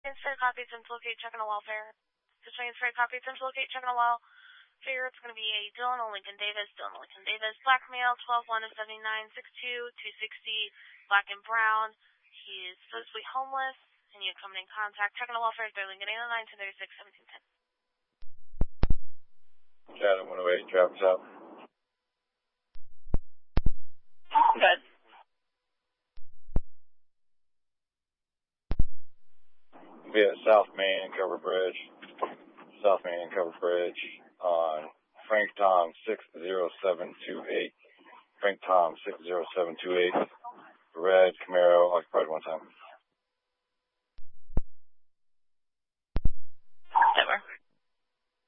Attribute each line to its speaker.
Speaker 1: transfer copy, attempt to locate, checking a welfare. To transfer copy, attempt to locate, checking a welfare. It's going to be a Dylan Lincoln Davis, black male, 12-1 of 7962, 260, black and brown. He is supposedly homeless, and you come in contact, checking a welfare, 3 Lincoln 809 1036 1710.
Speaker 2: Chad 108, Travis out.
Speaker 1: Good.
Speaker 2: Be at South Main and Cover Bridge on Frank Tom 60728. Frank Tom 60728. Red Camaro, occupied one time.
Speaker 1: Never.